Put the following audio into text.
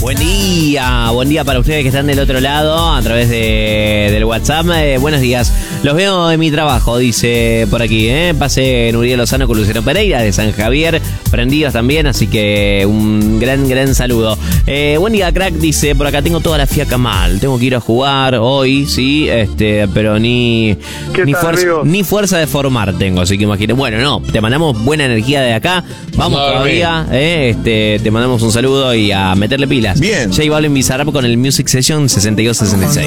Buen día para ustedes que están del otro lado a través del WhatsApp. Buenos días, los veo en mi trabajo, dice por aquí, Pase Nuriel Lozano con Luciano Pereira de San Javier, prendidos también, así que un gran saludo. Buen día, crack, dice por acá, tengo toda la fiaca mal, tengo que ir a jugar hoy, sí, pero ni fuerza de formar tengo, así que imagínate. Bueno, no, te mandamos buena energía de acá, vamos todavía, te mandamos un saludo y a meterle pilas. Bien. J Balvin Bizarrap con el Music Session 62-66.